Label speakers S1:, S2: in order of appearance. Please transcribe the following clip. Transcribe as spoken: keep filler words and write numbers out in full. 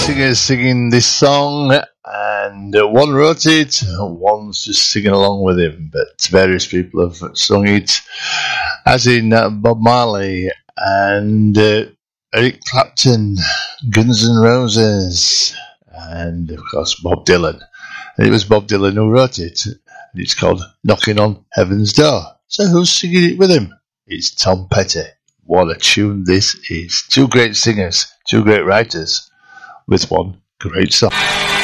S1: singers singing this song, and uh, one wrote it, one's just singing along with him, but various people have sung it, as in uh, Bob Marley and uh, Eric Clapton, Guns N' Roses, and of course Bob Dylan. And it was Bob Dylan who wrote it, and it's called Knocking on Heaven's Door. So who's singing it with him? It's Tom Petty. What a tune this is. Two great singers, two great writers, with one great song.